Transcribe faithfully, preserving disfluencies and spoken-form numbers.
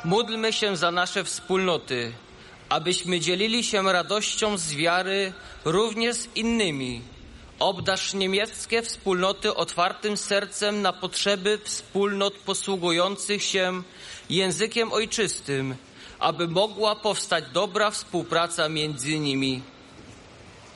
Módlmy się za nasze wspólnoty, abyśmy dzielili się radością z wiary również z innymi. Obdarz niemieckie wspólnoty otwartym sercem na potrzeby wspólnot posługujących się językiem ojczystym, aby mogła powstać dobra współpraca między nimi.